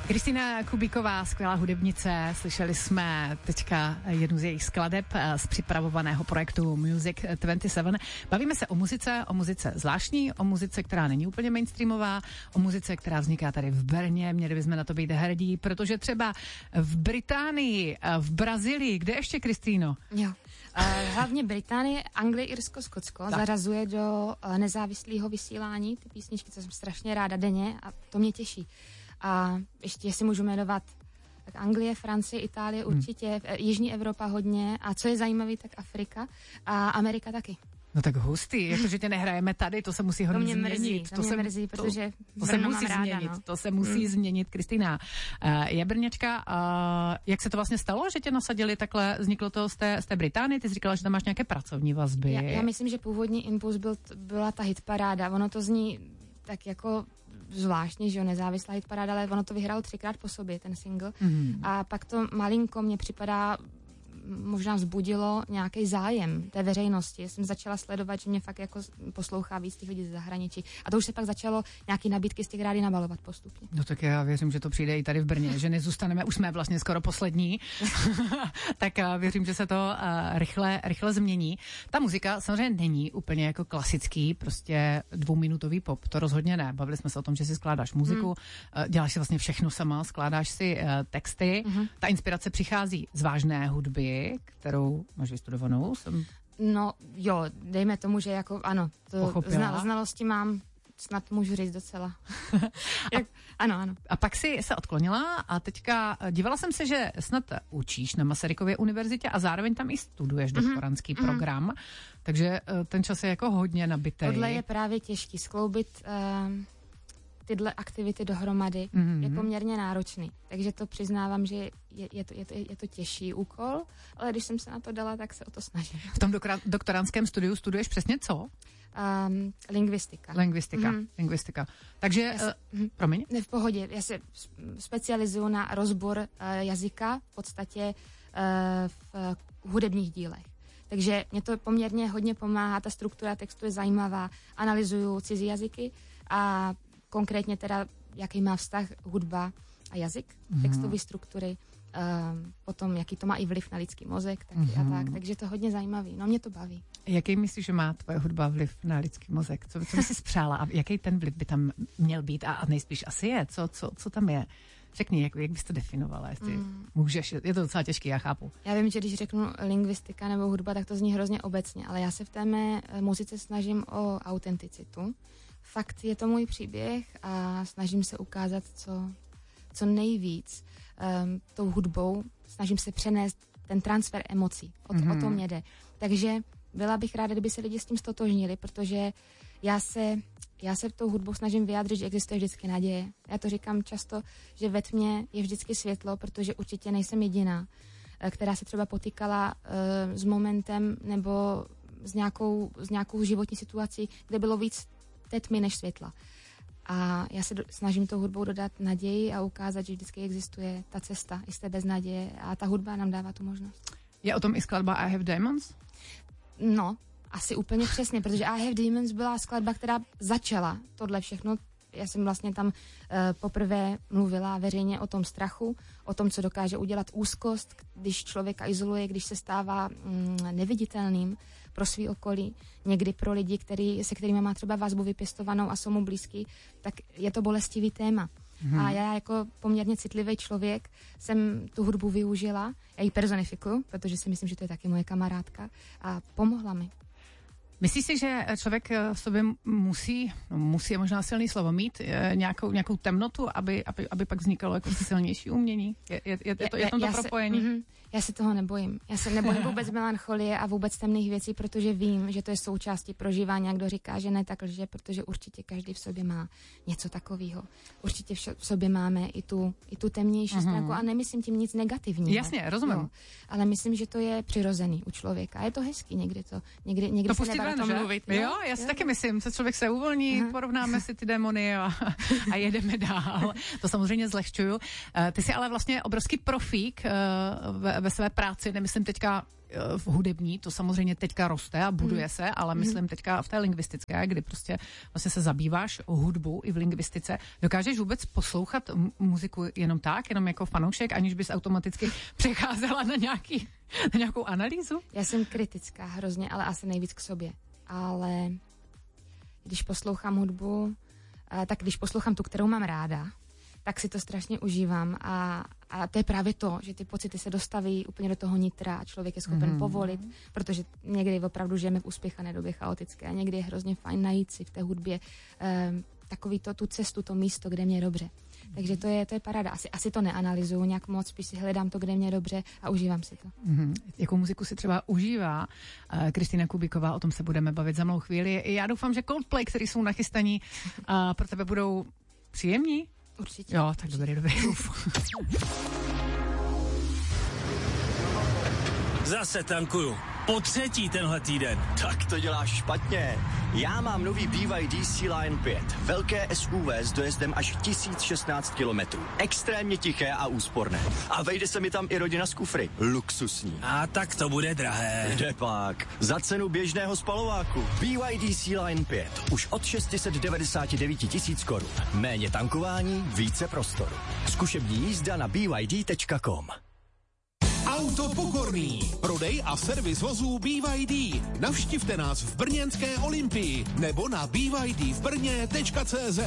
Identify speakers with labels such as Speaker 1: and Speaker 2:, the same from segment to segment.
Speaker 1: Kristýna Kubíková, skvělá hudebnice, slyšeli jsme teďka jednu z jejich skladeb z připravovaného projektu Music 27. Bavíme se o muzice zvláštní, o muzice, která není úplně mainstreamová, o muzice, která vzniká tady v Brně, měli bychom na to být hrdí, protože třeba v Británii, v Brazílii, kde ještě, Kristýno?
Speaker 2: Jo. Hlavně Británie, Anglie, Irsko, Skotsko zařazuje do nezávislého vysílání ty písničky, co jsem strašně ráda denně a to mě těší. A ještě si můžu jmenovat tak Anglie, Francie, Itálie určitě, Jižní Evropa hodně a co je zajímavé, tak Afrika a Amerika taky.
Speaker 1: No tak hustý, jak to, že tě nehrajeme tady, to se musí hodně změnit.
Speaker 2: To mě mrzí, protože
Speaker 1: to se musí změnit, to se musí změnit. Kristýna je Brňačka, jak se to vlastně stalo, že tě nasadili takhle, vzniklo to z té Británie, ty jsi říkala, že tam máš nějaké pracovní vazby.
Speaker 2: Já myslím, že původní impuls byla ta hitparáda, ono to zní tak jako zvláštně, že jo, nezávislá hitparáda, ale ono to vyhrálo 3krát po sobě, ten single. A pak to malinko mně připadá, možná vzbudilo nějaký zájem té veřejnosti. Já jsem začala sledovat, že mě fakt jako poslouchá víc těch lidí ze zahraničí. A to už se pak začalo nějaký nabídky z těch rádií nabalovat postupně.
Speaker 1: No tak já věřím, že to přijde i tady v Brně, že nezůstaneme, už jsme vlastně skoro poslední, tak věřím, že se to rychle změní. Ta muzika samozřejmě není úplně jako klasický, prostě 2minutový pop, to rozhodně ne. Bavili jsme se o tom, že si skládáš muziku, děláš si vlastně všechno sama, skládáš si texty. Ta inspirace přichází z vážné hudby, kterou máš vystudovanou.
Speaker 2: No jo, dejme tomu, že jako ano, to znalosti mám, snad můžu říct docela. Ano.
Speaker 1: A pak si se odklonila a teďka dívala jsem se, že snad učíš na Masarykově univerzitě a zároveň tam i studuješ doktorandský program, takže ten čas je jako hodně nabitý.
Speaker 2: Tohle je právě těžký, skloubit tyhle aktivity dohromady je poměrně náročný. Takže to přiznávám, že je to těžší úkol, ale když jsem se na to dala, tak se o to snažím.
Speaker 1: V tom doktorandském studiu studuješ přesně co? Lingvistika. Takže, promiň?
Speaker 2: Ne, v pohodě. Já se specializuju na rozbor jazyka v podstatě v hudebních dílech. Takže mě to poměrně hodně pomáhá, ta struktura textu je zajímavá, analyzuju cizí jazyky a konkrétně teda, jaký má vztah hudba a jazyk, textové struktury, potom jaký to má i vliv na lidský mozek taky a tak, takže to hodně zajímavý, no mě to baví.
Speaker 1: Jaký myslíš, že má tvoje hudba vliv na lidský mozek? Co by si spřála a jaký ten vliv by tam měl být a nejspíš asi je? Co tam je? Řekni, jak bys to definovala, jestli můžeš, je to docela těžký, já chápu.
Speaker 2: Já vím, že když řeknu lingvistika nebo hudba, tak to zní hrozně obecně, ale já se v té mé muzice snažím o autenticitu. Fakt je to můj příběh a snažím se ukázat co nejvíc tou hudbou, snažím se přenést ten transfer emocí, o to mě jde. Takže byla bych ráda, kdyby se lidi s tím stotožnili, protože já se tou hudbou snažím vyjádřit, že existuje vždycky naděje. Já to říkám často, že ve tmě je vždycky světlo, protože určitě nejsem jediná, která se třeba potýkala s momentem nebo s nějakou životní situací, kde bylo víc té tmy než světla. A já se snažím tou hudbou dodat naději a ukázat, že vždycky existuje ta cesta i z té beznaděje a ta hudba nám dává tu možnost.
Speaker 1: Je o tom i skladba I Have Diamonds?
Speaker 2: No, asi úplně přesně, protože I Have Demons byla skladba, která začala tohle všechno. Já jsem vlastně tam poprvé mluvila veřejně o tom strachu, o tom, co dokáže udělat úzkost, když člověka izoluje, když se stává neviditelným pro svý okolí, někdy pro lidi, se kterými má třeba vazbu vypěstovanou a jsou mu blízký, tak je to bolestivý téma. A já jako poměrně citlivý člověk jsem tu hudbu využila, já ji personifikuju, protože si myslím, že to je taky moje kamarádka a pomohla mi.
Speaker 1: Myslíš si, že člověk v sobě musí je možná silný slovo, mít nějakou temnotu, aby pak vznikalo jako silnější umění? Je to propojení?
Speaker 2: Já se toho nebojím. Já se nebojím vůbec melancholie a vůbec temných věcí, protože vím, že to je součástí prožívání. A kdo říká, že ne, tak lže, protože určitě každý v sobě má něco takového. Určitě v sobě máme i tu temnější stránku a nemyslím tím nic negativního.
Speaker 1: Jasně, rozumím.
Speaker 2: Jo, ale myslím, že to je přirozený u člověka. A je to hezký někdy to. Někdy
Speaker 1: to
Speaker 2: se nedá o tom mluvit.
Speaker 1: Jo, já si taky myslím, že člověk se uvolní, porovnáme si ty démony a jedeme dál. To samozřejmě zlehčuju. Ty jsi ale vlastně obrovský profík ve své práci, nemyslím teďka v hudební, to samozřejmě teďka roste a buduje se, ale myslím teďka v té lingvistické, kdy prostě vlastně se zabýváš hudbou i v lingvistice. Dokážeš vůbec poslouchat muziku jenom tak, jenom jako fanoušek, aniž bys automaticky přecházela na nějakou analýzu?
Speaker 2: Já jsem kritická hrozně, ale asi nejvíc k sobě. Ale když poslouchám hudbu, tak když poslouchám tu, kterou mám ráda, tak si to strašně užívám a to je právě to, že ty pocity se dostaví úplně do toho nitra a člověk je schopen povolit, protože někdy opravdu žijeme v uspěchané době chaotické a někdy je hrozně fajn najít si v té hudbě takový tu cestu, to místo, kde mě je dobře. Takže to je paráda. Asi to neanalyzuju nějak moc, spíš si hledám to, kde mě je dobře a užívám si to.
Speaker 1: Jakou muziku si třeba užívá Kristýna Kubíková, o tom se budeme bavit za malou chvíli. Já doufám, že Coldplay, který jsou nachystaní, pro tebe budou příjemní.
Speaker 2: Určitě.
Speaker 1: Jo, tak dobrý.
Speaker 3: Zase tankuju. Po třetí tenhle týden.
Speaker 4: Tak to děláš špatně. Já mám nový BYD Sea-Line 5. Velké SUV s dojezdem až 1016 kilometrů. Extrémně tiché a úsporné. A vejde se mi tam i rodina z kufry. Luxusní.
Speaker 3: A tak to bude drahé.
Speaker 4: Kde pak? Za cenu běžného spalováku. BYD Sea-Line 5. Už od 699 000 korun. Méně tankování, více prostoru. Zkušební jízda na byd.com.
Speaker 5: Auto Pokorný. Prodej a servis vozů BYD. Navštivte nás v brněnské Olympii nebo na bydvbrně.cz.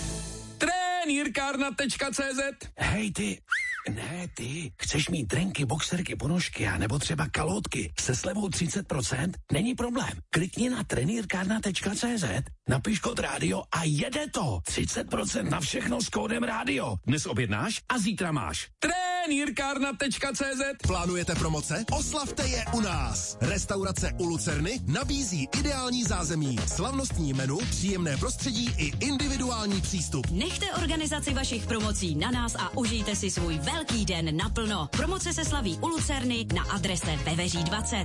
Speaker 3: Trenýrkárna.cz.
Speaker 6: Hej ty, ne ty, chceš mít drinky, boxerky, ponožky a nebo třeba kalhotky se slevou 30%? Není problém. Klikni na trenýrkárna.cz, napiš kód rádio a jede to. 30% na všechno s kódem rádio. Dnes objednáš a zítra máš.
Speaker 3: Trenýrkárna.cz.
Speaker 5: Plánujete promoce? Oslavte je u nás. Restaurace u Lucerny nabízí ideální zázemí, slavnostní menu, příjemné prostředí i individuální přístup.
Speaker 7: Nechte organizaci vašich promocí na nás a užijte si svůj velký den naplno. Promoce se slaví u Lucerny na adrese Veveří 20.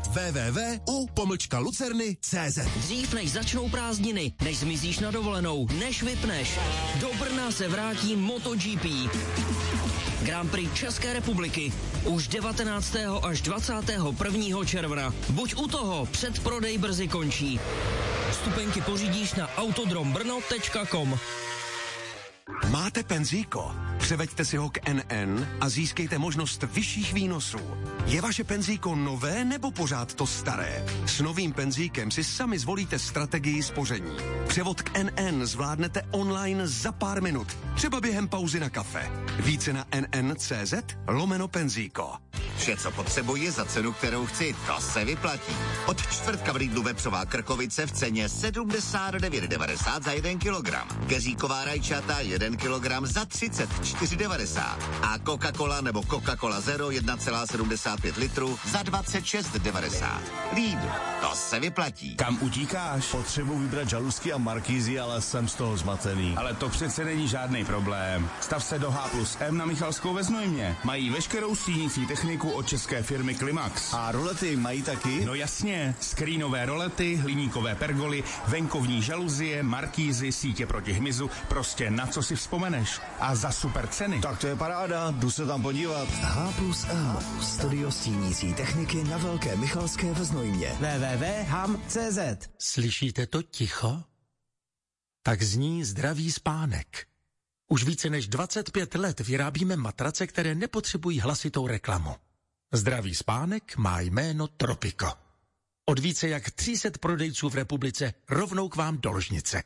Speaker 5: www.u-lucerny.cz.
Speaker 8: Dřív než začnou prázdniny, než zmizíš na dovolenou, než vypneš, do Brna se vrátí MotoGP. Grand Prix České republiky už 19. až 21. června. Buď u toho, předprodej brzy končí. Vstupenky pořídíš na autodrombrno.com.
Speaker 9: Máte penzíko? Převeďte si ho k NN a získejte možnost vyšších výnosů. Je vaše penzíko nové nebo pořád to staré? S novým penzíkem si sami zvolíte strategii spoření. Převod k NN zvládnete online za pár minut, třeba během pauzy na kafe. Více na nn.cz/penzíko.
Speaker 10: Vše, co potřebuji za cenu, kterou chci, to se vyplatí. Od čtvrtka v Lidlu vepřová krkovice v ceně 79,90 za 1 kilogram. Keříková rajčata 1 kilogram za 34,90. A Coca-Cola nebo Coca-Cola Zero 1,75 litru za 26,90. Lidl, to se vyplatí.
Speaker 11: Kam utíkáš? Potřebuji vybrat žaluzky a markízy, ale jsem z toho zmatený. Ale to přece není žádný problém. Stav se do H+M na Michalskou ve Znojmě. Mají veškerou stínící techniku od české firmy Klimax. A rolety mají taky? No jasně, skrínové rolety, hliníkové pergoly, venkovní žaluzie, markízy, sítě proti hmyzu, prostě na co si vzpomeneš. A za super ceny.
Speaker 12: Tak to je paráda, jdu se tam podívat. H+M, studio stínící techniky na Velké Michalské ve Znojmě.
Speaker 13: www.ham.cz.
Speaker 14: Slyšíte to ticho? Tak zní zdravý spánek. Už více než 25 let vyrábíme matrace, které nepotřebují hlasitou reklamu. Zdravý spánek má jméno Tropico. Od více jak 300 prodejců v republice rovnou k vám do ložnice.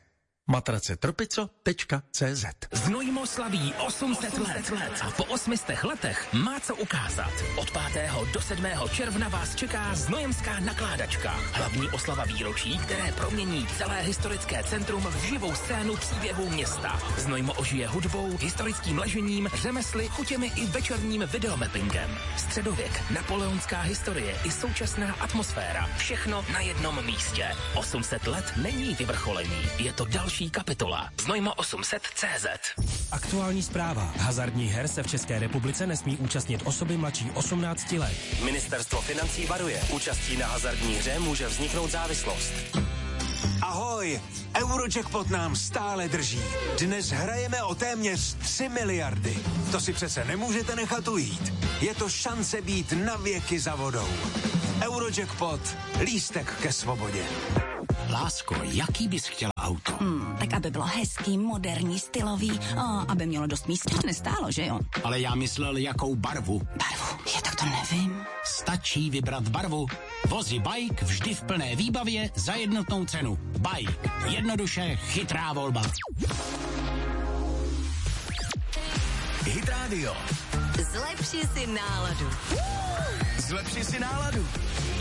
Speaker 14: matracetropico.cz.
Speaker 15: Znojmo slaví 800 let a po 800 letech má co ukázat. Od 5. do 7. června vás čeká znojemská nakládačka. Hlavní oslava výročí, které promění celé historické centrum v živou scénu příběhů města. Znojmo ožije hudbou, historickým ležením, řemesly, chutěmi i večerním videomappingem. Středověk, napoleonská historie i současná atmosféra. Všechno na jednom místě. 800 let není vyvrcholení, je to další kapitola. Znojmo 800.cz.
Speaker 16: Aktuální zpráva. Hazardních her se v České republice nesmí účastnit osoby mladší 18 let.
Speaker 17: Ministerstvo financí varuje. Účastí na hazardní hře může vzniknout závislost.
Speaker 18: Ahoj, Eurojackpot nám stále drží. Dnes hrajeme o téměř 3 miliardy. To si přece nemůžete nechat ujít. Je to šance být na věky za vodou. Eurojackpot. Lístek ke svobodě.
Speaker 6: Lásko, jaký bys chtěla auto?
Speaker 19: Tak aby bylo hezký, moderní, stylový, aby mělo dost místa. Nestálo, že jo?
Speaker 6: Ale já myslel, jakou barvu.
Speaker 19: Barvu? Tak to nevím.
Speaker 6: Stačí vybrat barvu. Vozy Bike vždy v plné výbavě za jednotnou cenu. Bike. Jednoduše chytrá volba.
Speaker 12: Hit Radio.
Speaker 19: Zlepši si náladu.
Speaker 12: Zlepši si náladu.